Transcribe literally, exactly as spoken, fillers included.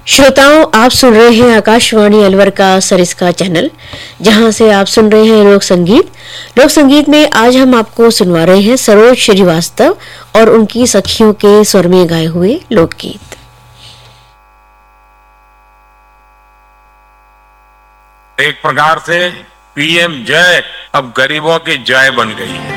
श्रोताओं, आप सुन रहे हैं आकाशवाणी अलवर का सरिस्का चैनल, जहां से आप सुन रहे हैं लोक संगीत। लोक संगीत में आज हम आपको सुनवा रहे हैं सरोज श्रीवास्तव और उनकी सखियों के स्वर में गाए हुए लोकगीत। एक प्रकार से पीएम जय अब गरीबों की जय बन गई है।